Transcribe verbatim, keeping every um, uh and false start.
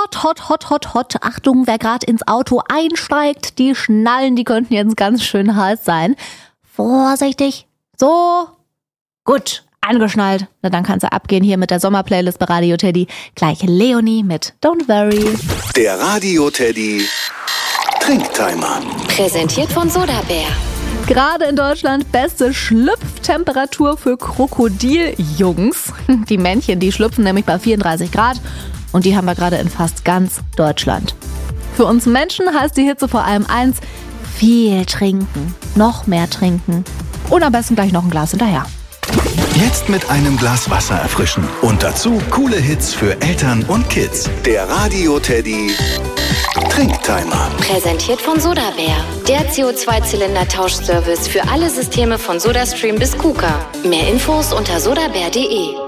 hot, hot, hot, hot, hot. Achtung, wer gerade ins Auto einsteigt, die Schnallen, die könnten jetzt ganz schön heiß sein. Vorsichtig. So. Gut, angeschnallt. Na, dann kann's ja abgehen hier mit der Sommerplaylist bei Radio Teddy. Gleich Leonie mit Don't Worry. Der Radio Teddy Trinktimer. Präsentiert von Sodabär. Gerade in Deutschland beste Schlüpftemperatur für Krokodiljungs. Die Männchen, die schlüpfen nämlich bei vierunddreißig Grad und die haben wir gerade in fast ganz Deutschland. Für uns Menschen heißt die Hitze vor allem eins: viel trinken, noch mehr trinken und am besten gleich noch ein Glas hinterher. Jetzt mit einem Glas Wasser erfrischen und dazu coole Hits für Eltern und Kids. Der Radio Teddy Trinktimer. Präsentiert von Sodabär. Der C O zwei Zylinder Tauschservice für alle Systeme von SodaStream bis KUKA. Mehr Infos unter sodabär punkt de.